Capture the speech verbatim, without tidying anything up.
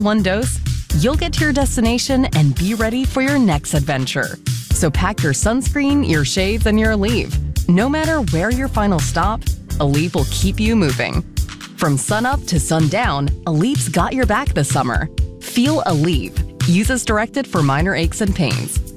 One dose, you'll get to your destination and be ready for your next adventure. So pack your sunscreen, your shades, and your Aleve. No matter where your final stop, Aleve will keep you moving. From sunup to sundown, Aleve's got your back this summer. Feel Aleve. Use as directed for minor aches and pains.